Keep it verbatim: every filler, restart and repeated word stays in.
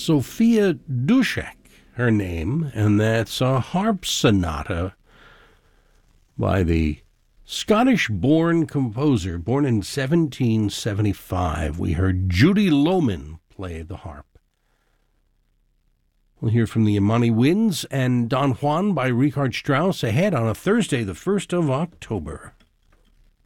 Sophia Dushek, her name, and that's a harp sonata by the Scottish-born composer, born in seventeen seventy-five. We heard Judy Lohman play the harp. We'll hear from the Imani Winds and Don Juan by Richard Strauss ahead on a Thursday, the first of October.